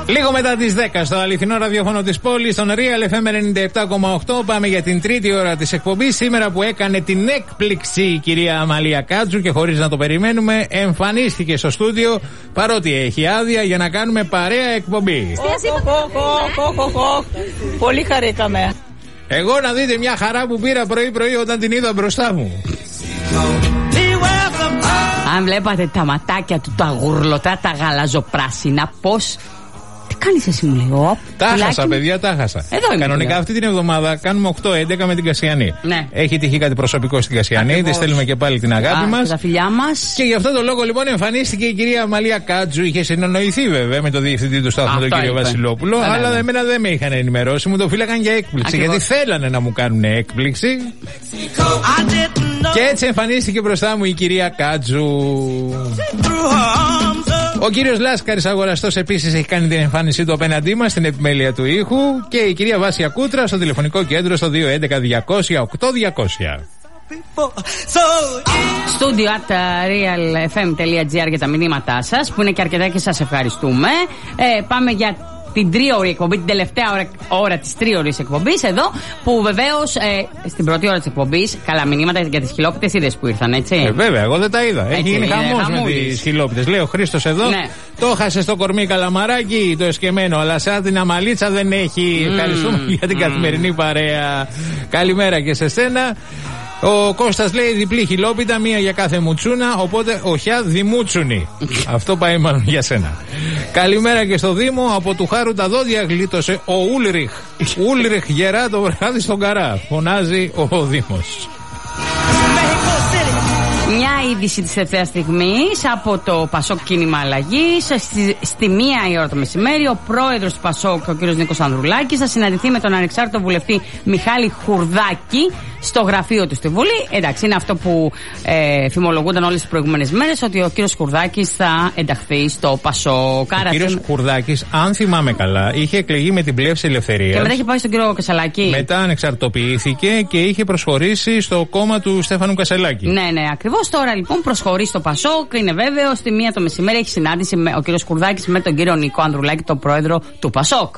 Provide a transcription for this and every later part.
Λίγο μετά τις 10 στο αληθινό ραδιόφωνο της πόλης, στον Real FM 97,8. Πάμε για την τρίτη ώρα της εκπομπής. Σήμερα που έκανε την έκπληξη η κυρία Αμαλία Κάτζου και χωρίς να το περιμένουμε, εμφανίστηκε στο στούντιο παρότι έχει άδεια για να κάνουμε παρέα εκπομπή. Πολύ χαρήκαμε. Εγώ να δείτε μια χαρά που πήρα πρωί-πρωί όταν την είδα μπροστά μου. Αν βλέπατε τα ματάκια του, τα γουρλωτά, τα γαλαζοπράσινα, πώς. Τι κάνεις εσύ, μου λέει. Τα χάσα, παιδιά, τα χάσα. Κανονικά αυτή την εβδομάδα κάνουμε 8-11 με την Κασιανή. Ναι. Έχει τυχεί κάτι προσωπικό στην Κασιανή. Τη στέλνουμε και πάλι την αγάπη μας. Τα φιλιά μας. Και γι' αυτό το λόγο λοιπόν εμφανίστηκε η κυρία Αμαλία Κάτζου. Είχε συνονοηθεί βέβαια με τον διευθυντή του σταθμού, τον κύριο Βασιλόπουλο. Αλλά εμένα δεν με είχαν ενημερώσει. Μου το φύλαγαν για έκπληξη. Γιατί θέλανε να μου κάνουν έκπληξη. Και έτσι εμφανίστηκε μπροστά μου η κυρία Κάτζου. Ο κύριος Λάσκαρης Αγοραστός επίσης έχει κάνει την εμφάνισή του απέναντί μας στην επιμέλεια του ήχου. Και η κυρία Βάσια Κούτρα στο τηλεφωνικό κέντρο στο 211-200-8200. Studio at realfm.gr για τα μηνύματά σας, που είναι και αρκετά και σας ευχαριστούμε. Πάμε για την τρίωρη εκπομπή, την τελευταία ώρα της τρίωρης εκπομπής εδώ, που βεβαίως στην πρώτη ώρα της εκπομπής, καλά μηνύματα για τις χιλόπιτες είδες που ήρθαν, έτσι. Βέβαια, εγώ δεν τα είδα. Έχει γίνει χαμός με τις χιλόπιτες. Λέει ο Χρήστος εδώ, ναι. Το χάσε στο κορμί καλαμαράκι, το εσκεμμένο, αλλά σαν την αμαλίτσα δεν έχει. Ευχαριστούμε για την καθημερινή παρέα. Καλημέρα και σε σένα. Ο Κώστας λέει διπλή χιλόπιτα, μία για κάθε μουτσούνα, οπότε οχιά δημούτσουνη. Αυτό πάει μάλλον για σένα. Καλημέρα και στο Δήμο, από του Χάρου τα δόντια γλίτωσε ο Ούλριχ. Ούλριχ γερά το βράδυ στον Καρά, φωνάζει ο Δήμος. Μια είδηση της ευθέας στιγμής από το Πασόκ Κίνημα Αλλαγής. Στη 1 η ώρα το μεσημέρι, ο πρόεδρος του Πασόκ, ο κ. Νίκος Ανδρουλάκης, θα συναντηθεί με τον ανεξάρτητο βουλευτή Μιχάλη Χουρδάκη στο γραφείο του στη Βουλή. Εντάξει, είναι αυτό που φημολογούνταν όλες τις προηγούμενες μέρες, ότι ο κ. Χουρδάκης θα ενταχθεί στο Πασόκ. Ο κ. Χουρδάκης, αν θυμάμαι καλά, είχε εκλεγεί με την Πλεύση Ελευθερίας. Και μετά είχε πάει στον κ. Κασελάκη. Μετά ανεξαρτητοποιήθηκε και είχε προσχωρήσει στο κόμμα του Στέφανου Κασελάκη. Ναι, ακριβώς. Τώρα λοιπόν προσχωρεί στο Πασόκ, είναι βέβαιο. Στη 1 το μεσημέρι έχει συνάντηση ο κ. Χουρδάκης με τον κύριο Νίκο Ανδρουλάκη, τον πρόεδρο του Πασόκ.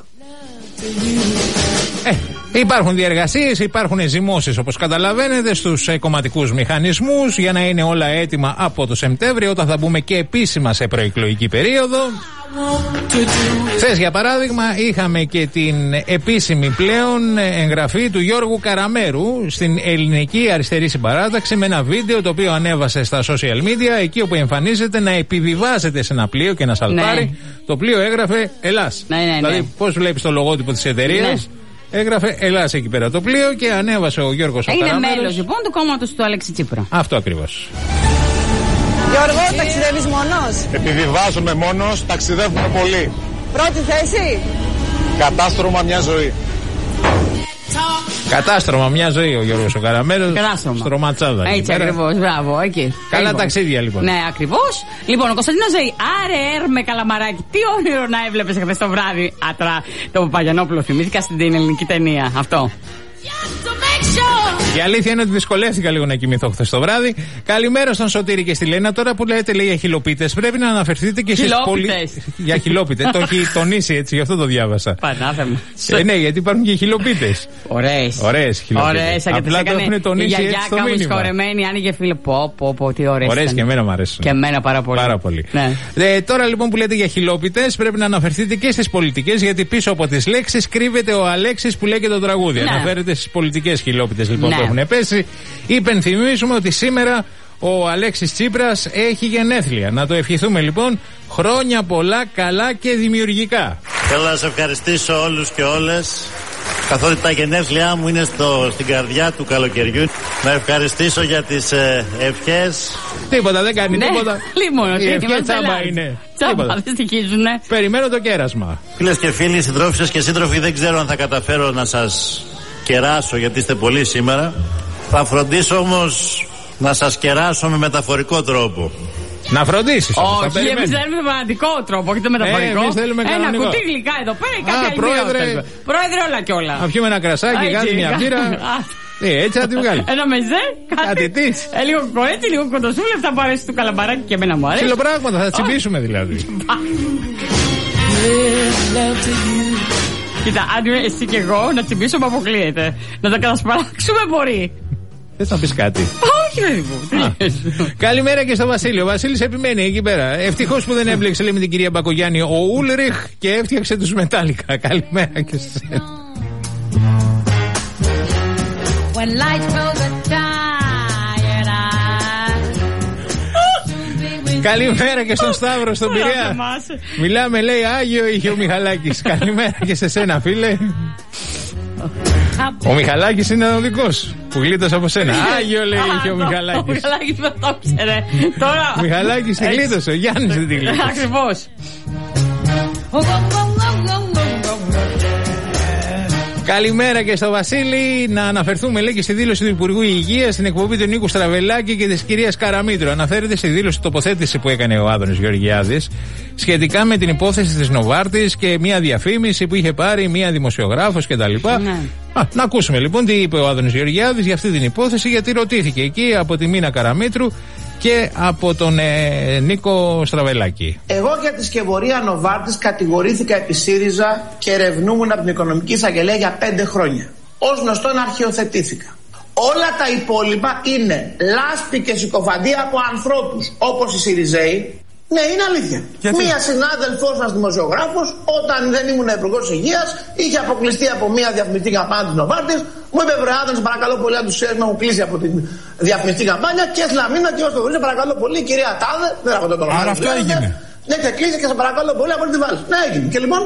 Υπάρχουν διεργασίες, υπάρχουν ζυμώσεις όπως καταλαβαίνετε στους κομματικούς μηχανισμούς για να είναι όλα έτοιμα από το Σεπτέμβριο, όταν θα μπούμε και επίσημα σε προεκλογική περίοδο. Χθες για παράδειγμα είχαμε και την επίσημη πλέον εγγραφή του Γιώργου Καραμέρου στην Ελληνική Αριστερή Συμπαράταξη με ένα βίντεο το οποίο ανέβασε στα social media, εκεί όπου εμφανίζεται να επιβιβάζεται σε ένα πλοίο και ένα σαλπάρι. Ναι. Το πλοίο έγραφε Ελλάς. Ναι. Δηλαδή πώς βλέπεις το λογότυπο της εταιρείας. Ναι. Έγραφε Ελλάς εκεί πέρα το πλοίο και ανέβασε ο Γιώργος ο Καραμέρος. Είναι μέλος λοιπόν του κόμματος του Αλέξη Τσίπρα. Αυτό ακριβώς. Γιώργο, ταξιδεύεις μόνος? Επιβιβάζομαι μόνος, ταξιδεύουμε πολύ. Πρώτη θέση? Κατάστρωμα μια ζωή. Κατάστρωμα μια ζωή ο Γιώργος ο Καραμέρος. Κατάστρωμα. Στρωματσάδα. Έτσι ακριβώς, μπράβο, εκεί. Καλά λοιπόν. Ταξίδια λοιπόν. Ναι, ακριβώς. Λοιπόν, ο Κωνσταντίνος λέει, άρε με καλαμαράκι, τι όνειρο να έβλεπες χθες το βράδυ. Ατρά, το Παπαγιανόπουλο θυμήθηκα στην ελληνική ταινία. Αυτό. Η αλήθεια είναι ότι δυσκολεύτηκα λίγο να κοιμηθώ χθες το βράδυ. Καλημέρα στον Σωτήρη και στη Λένα. Τώρα που λέτε λέει για χιλοπίτες, πρέπει να αναφερθείτε και στις χιλόπιτες. Για χιλόπιτες. Το έχει τονίσει έτσι, γι' αυτό το διάβασα. Πανάθεμα. Ναι, γιατί υπάρχουν και χιλοπίτες. Ωραίες χιλοπίτες. Απλά το έχουν τονίσει έτσι στο μήνυμα. Η γιαγιά σχορεμένη άνοιγε φίλε. Πω, τι ωραίες. Ωραίες και εμένα μου αρέσουν. Και εμένα πάρα πολύ. Ναι. Τώρα λοιπόν που λέτε για χιλόπιτες, πρέπει να αναφερθείτε και στις πολιτικές, γιατί πίσω από τις λέξεις κρύβεται ο Αλέξης που λέει και το τραγούδι. Ναι. Αναφέρεται στις πολιτικές χιλόπιτες λοιπόν που έχουν πέσει. Υπενθυμίζουμε ότι σήμερα ο Αλέξης Τσίπρας έχει γενέθλια. Να το ευχηθούμε λοιπόν χρόνια πολλά, καλά και δημιουργικά. Θέλω να σας ευχαριστήσω όλους και όλες, καθότι τα γενέθλιά μου είναι στην καρδιά του καλοκαιριού. Να ευχαριστήσω για τις ευχές. Τίποτα, δεν κάνει τίποτα. Λοιπόν, η ευχή τσάμπα είναι. Τσάμπα, δεν στοιχίζουνε. Περιμένω το κέρασμα. Φίλες και φίλοι, συντρόφισσες και σύντροφοι, δεν ξέρω αν θα καταφέρω να σας κεράσω γιατί είστε πολλοί σήμερα. Θα φροντίσω όμως να σας κεράσω με μεταφορικό τρόπο. Να φροντίσεις. Όχι, εμείς θέλουμε με πραγματικό τρόπο, όχι το μεταφορικό. Ένα κουτί γλυκά εδώ πέρα ή κάτι άλλο. Πρόεδρε, όλα κι όλα. Να πιούμε ένα κρασάκι, κάτι μια μπύρα. Έτσι θα τη βγάλει. Ένα μεζέ, κάτι τη. Λίγο κορέτσι, λίγο κοντοσούλε, αυτά που αρέσει του καλαμπαράκι και εμένα μου αρέσει. Ψιλοπράγματα, θα τσιμπήσουμε δηλαδή. Κοίτα, αν εσύ και εγώ να τσιμπήσουμε αποκλείεται. Να τα κατασπαράξουμε μπορεί. Θες να πεις κάτι? Όχι, παιδί μου. Καλημέρα και στο Βασίλειο. Ο Βασίλης επιμένει εκεί πέρα. Ευτυχώς που δεν έμπλεξε, λέει, με την κυρία Μπακογιάννη ο Ούλριχ και έφτιαξε τους Μετάλλικα. Καλημέρα και σε σένα. Καλημέρα και στον Σταύρο στον Πειραιά. Μιλάμε, λέει, Άγιο είχε ο Μιχαλάκης. Καλημέρα και σε σένα, φίλε. Ο Μιχαλάκης είναι ο δικός που γλίτωσε από σένα. Άγιο, λέει, είχε ο Μιχαλάκης. Ο Μιχαλάκης δεν το ξέρε. Ο Μιχαλάκης τη γλίτωσε, ο Γιάννης δεν τη γλίτωσε. Ακριβώς. Καλημέρα και στο Βασίλη. Να αναφερθούμε, λέει, και στη δήλωση του Υπουργού Υγείας στην εκπομπή του Νίκου Στραβελάκη και της κυρίας Καραμήτρου. Αναφέρεται στη δήλωση τοποθέτηση που έκανε ο Άδωνης Γεωργιάδης σχετικά με την υπόθεση της Νοβάρτης και μια διαφήμιση που είχε πάρει μια δημοσιογράφος κτλ. Ναι. Να ακούσουμε λοιπόν τι είπε ο Άδωνης Γεωργιάδης για αυτή την υπόθεση, γιατί ρωτήθηκε εκεί από τη Μίνα Καραμήτρου και από τον Νίκο Στραβελάκη. Εγώ για τη σκευωρία Νοβάρτης κατηγορήθηκα επί ΣΥΡΙΖΑ και ερευνούμουν από την Οικονομική Εισαγγελία για 5 χρόνια. Ως γνωστόν αρχιοθετήθηκα. Όλα τα υπόλοιπα είναι λάσπη και συκοφαντία από ανθρώπους όπως οι ΣΥΡΙΖΕΙ. Ναι, είναι αλήθεια. Μία συνάδελφός μας δημοσιογράφος, όταν δεν ήμουν υπουργός υγείας, είχε αποκλειστεί από μία διαφημιστική καμπάνια της Νοβάρτης. Μου είπε, βρε Άδωνη, παρακαλώ πολύ, αν τους ξέρεις να μου κλείσει από την διαφημιστική καμπάνια. Και έστειλα μήνα και ως το βρήκα, παρακαλώ πολύ, κυρία Τάδε, δεν έχω το όνομα. Άρα αυτό έγινε. Ναι, και κλείσει και σε παρακαλώ πολύ, από τη βάλει. Ναι, έγινε. Και λοιπόν.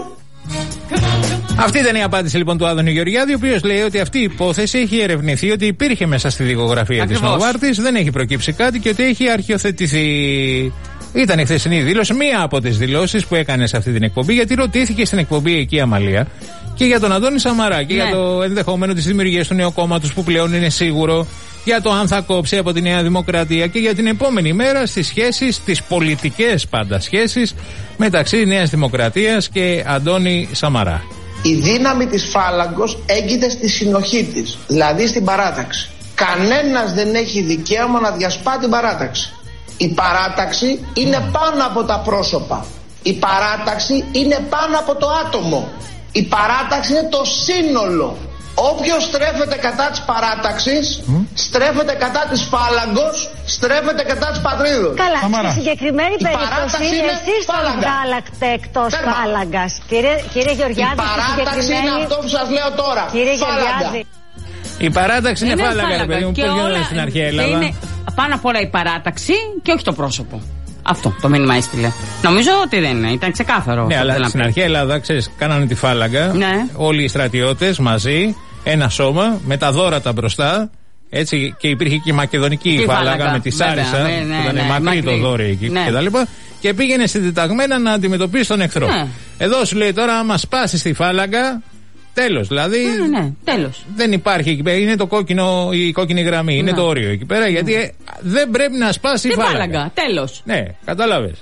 Αυτή ήταν η απάντηση λοιπόν του Άδωνη Γεωργιάδη, ο οποίος λέει ότι αυτή η υπόθεση έχει ερευνηθεί, ότι υπήρχε μέσα στη δικογραφία της Νοβάρτης, δεν έχει προκύψει κάτι και ότι έχει αρχιοθετηθεί. Ήταν η χθεσινή δήλωση, μία από τις δηλώσεις που έκανε σε αυτή την εκπομπή, γιατί ρωτήθηκε στην εκπομπή εκεί Αμαλία και για τον Αντώνη Σαμαρά και για το ενδεχόμενο της δημιουργίας του νέου κόμματος που πλέον είναι σίγουρο, για το αν θα κόψει από τη Νέα Δημοκρατία και για την επόμενη μέρα στις σχέσεις, τις πολιτικές πάντα σχέσεις μεταξύ Νέας Δημοκρατίας και Αντώνη Σαμαρά. Η δύναμη της φάλαγγος έγκυται στη συνοχή της, δηλαδή στην παράταξη. Κανένας δεν έχει δικαίωμα να διασπά την παράταξη. Η παράταξη είναι πάνω από τα πρόσωπα. Η παράταξη είναι πάνω από το άτομο. Η παράταξη είναι το σύνολο. Όποιος στρέφεται κατά της παράταξης, στρέφεται κατά της φάλαγγος, στρέφεται κατά της πατρίδος. Καλά, στη συγκεκριμένη περίπτωση εσείς τον βγάλατε εκτός φάλαγγας. Κύριε Γεωργιάδη, η παράταξη είναι αυτό που σας λέω τώρα. Κύριε Γεωργιάδη. Η παράταξη είναι φάλαγγα, ρε παιδί μου, πώς γίνονται στην αρχαία Ελλάδα. Είναι πάνω απ' όλα η παράταξη και όχι το πρόσωπο. Αυτό το μήνυμα έστειλε. Νομίζω ότι δεν είναι, ήταν ξεκάθαρο. Ναι, αλλά στην αρχαία Ελλάδα, ξέρεις, κάνανε τη φάλαγγα. Ναι. Όλοι οι στρατιώτες μαζί, ένα σώμα, με τα δώρατα μπροστά. Έτσι, και υπήρχε και η μακεδονική φάλαγγα με τη Σάρισα, που ήταν μακρύ το δόρυ εκεί κτλ. Και πήγαινε συντεταγμένα να αντιμετωπίσει τον εχθρό. Ναι. Εδώ σου λέει τώρα, άμα σπάσει τη φάλαγγα. Τέλος, δηλαδή. Ναι, τέλος. Δεν υπάρχει εκεί πέρα. Είναι το κόκκινο, η κόκκινη γραμμή. Είναι το όριο εκεί πέρα. Γιατί δεν πρέπει να σπάσει η φάλαγγα. Τέλος. Ναι, κατάλαβες.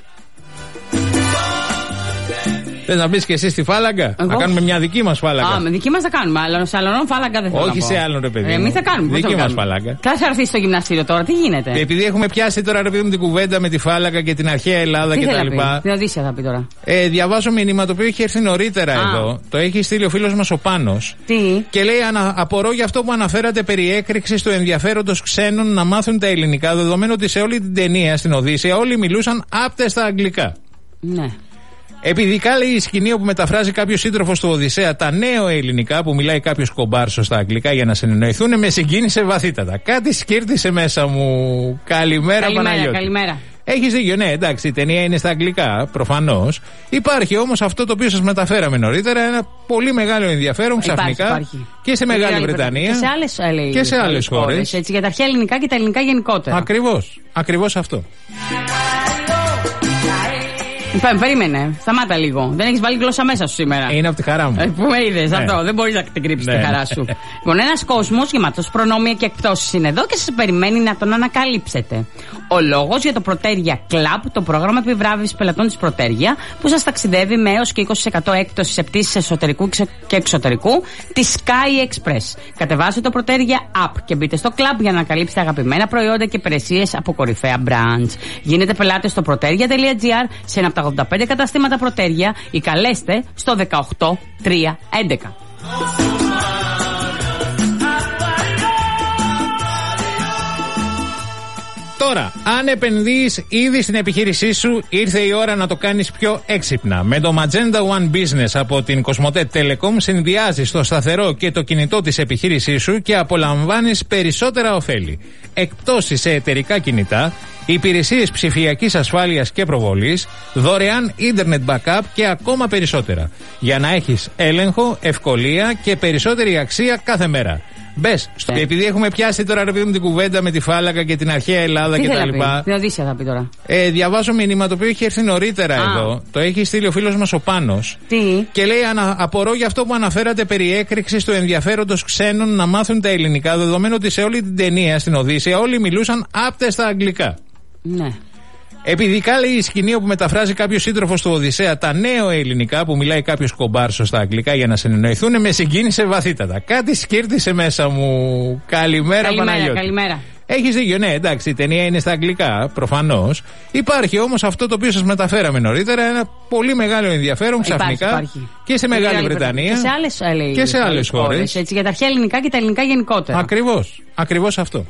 Θες να μπεις και εσύ στη φάλαγγα? Να κάνουμε μια δική μας φάλαγγα. Με δική μας θα κάνουμε. Αλλά σε άλλον φάλαγγα δεν θέλω. Όχι σε άλλον, ρε παιδί. Εμείς θα κάνουμε. Δική μας φάλαγγα. Κάτσε να έρθει στο γυμναστήριο τώρα, τι γίνεται? Επειδή έχουμε πιάσει τώρα, ρε παιδί μου, την κουβέντα με τη φάλαγγα και την αρχαία Ελλάδα κτλ. Την Οδύσσια θα πει τώρα. Διαβάζω μήνυμα το οποίο έχει έρθει νωρίτερα εδώ. Το έχει στείλει ο φίλος μας ο Πάνος. Τι? Και λέει, απορώ για αυτό που αναφέρατε περί έκρηξης του ενδιαφέροντος ξένων να μάθουν τα ελληνικά, δεδομένου ότι σε όλη την ταινία στην Οδύσσια όλοι μιλούσαν άπτεστα αγγλικά. Ναι. Επειδή λέει η σκηνή όπου μεταφράζει κάποιος σύντροφος του Οδυσσέα τα νέο ελληνικά που μιλάει κάποιος κομπάρσος στα αγγλικά για να συνεννοηθούν, με συγκίνησε βαθύτατα. Κάτι σκύρτησε μέσα μου. Καλημέρα, Παναγιώτη. Καλημέρα. Έχεις δίκιο, ναι, εντάξει, η ταινία είναι στα αγγλικά, προφανώς. Υπάρχει όμως αυτό το οποίο σας μεταφέραμε νωρίτερα, ένα πολύ μεγάλο ενδιαφέρον ξαφνικά και σε Μεγάλη Βρετανία και σε άλλες χώρες. Έτσι, για τα αρχαία ελληνικά και τα ελληνικά γενικότερα. Ακριβώς αυτό. Περίμενε, σταμάτα λίγο. Δεν έχεις βάλει γλώσσα μέσα σου σήμερα. Είναι από τη χαρά μου. Που με είδες, αυτό. Δεν μπορείς να την κρύψεις τη χαρά σου. Λοιπόν, ένας κόσμος γεμάτος προνόμια και εκπτώσεις είναι εδώ και σας περιμένει να τον ανακαλύψετε. Ο λόγος για το Proteria Club, το πρόγραμμα επιβράβευσης πελατών της Proteria, που σας ταξιδεύει με έως και 20% έκπτωση σε πτήσεις εσωτερικού και εξωτερικού της Sky Express. Κατεβάστε το Proteria App και μπείτε στο club για να ανακαλύψετε αγαπημένα προϊόντα και υπηρεσίες από κορυφαία brands. Γίνετε πελάτες στο proteria.gr, σε ένα από τα 85 καταστήματα Proteria ή καλέστε στο 18311. Τώρα, αν επενδύεις ήδη στην επιχείρησή σου, ήρθε η ώρα να το κάνεις πιο έξυπνα. Με το Magenta One Business από την Cosmote Telecom συνδυάζεις το σταθερό και το κινητό της επιχείρησής σου και απολαμβάνεις περισσότερα ωφέλη. Εκπτώσεις σε εταιρικά κινητά, υπηρεσίες ψηφιακής ασφάλειας και προβολής, δωρεάν ίντερνετ backup και ακόμα περισσότερα. Για να έχεις έλεγχο, ευκολία και περισσότερη αξία κάθε μέρα. Μπες, επειδή έχουμε πιάσει τώρα ρε παιδί μου την κουβέντα με τη φάλακα και την αρχαία Ελλάδα κτλ. Την Οδύσσια θα πει τώρα. Διαβάζω μήνυμα το οποίο έχει έρθει νωρίτερα εδώ. Το έχει στείλει ο φίλος μας ο Πάνος. Τι? Και λέει: απορώ για αυτό που αναφέρατε περί έκρηξης του ενδιαφέροντος ξένων να μάθουν τα ελληνικά, δεδομένου ότι σε όλη την ταινία στην Οδύσσια όλοι μιλούσαν άπτεστα αγγλικά. Ναι. Επειδή λέει η σκηνή όπου μεταφράζει κάποιο σύντροφο του Οδυσσέα τα νέο ελληνικά που μιλάει κάποιο κομπάρσο στα αγγλικά για να συνεννοηθούν, με συγκίνησε βαθύτατα. Κάτι σκύρτησε μέσα μου. Καλημέρα, Παναγιώτη. Καλημέρα. Έχεις δίκιο, ναι, εντάξει, η ταινία είναι στα αγγλικά, προφανώς. Υπάρχει όμως αυτό το οποίο σας μεταφέραμε νωρίτερα, ένα πολύ μεγάλο ενδιαφέρον ξαφνικά υπάρχει. Και σε Μεγάλη Βρετανία και σε άλλες χώρες. Έτσι, για τα αρχαία ελληνικά και τα ελληνικά γενικότερα. Ακριβώς αυτό.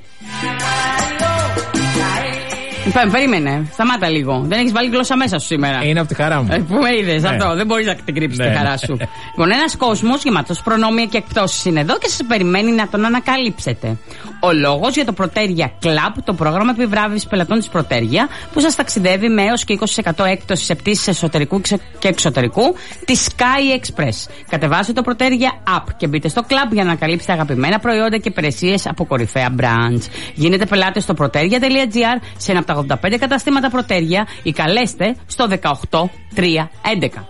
Περίμενε, σταμάτα λίγο. Δεν έχεις βάλει γλώσσα μέσα σου σήμερα. Είναι από τη χαρά μου. Που με είδες, αυτό. Δεν μπορείς να την κρύψεις τη χαρά σου. Λοιπόν, ένας κόσμος γεμάτος προνόμια και εκπτώσεις είναι εδώ και σας περιμένει να τον ανακαλύψετε. Ο λόγος για το Proteria Club, το πρόγραμμα επιβράβευσης πελατών της Proteria, που σας ταξιδεύει με έως και 20% έκπτωση σε πτήσεις εσωτερικού και εξωτερικού της Sky Express. Κατεβάστε το Proteria App και μπείτε στο club για να ανακαλύψετε αγαπημένα προϊόντα και υπηρεσίες από κορυφαία brands. Γίνετε πελάτες στο proteria.gr, σε ένα από τα 85 καταστήματα Proteria ή καλέστε στο 18311.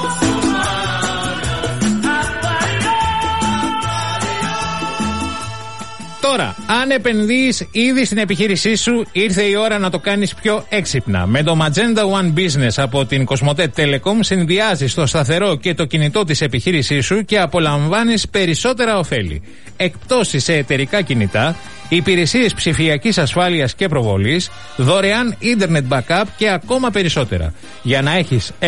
Τώρα, αν επενδύεις ήδη στην επιχείρησή σου, ήρθε η ώρα να το κάνεις πιο έξυπνα. Με το Magenta One Business από την Cosmote Telecom συνδυάζεις το σταθερό και το κινητό της επιχείρησής σου και απολαμβάνεις περισσότερα ωφέλη. Εκπτώσεις σε εταιρικά κινητά, υπηρεσίες ψηφιακής ασφάλειας και προβολής, δωρεάν ίντερνετ backup και ακόμα περισσότερα. Για να έχεις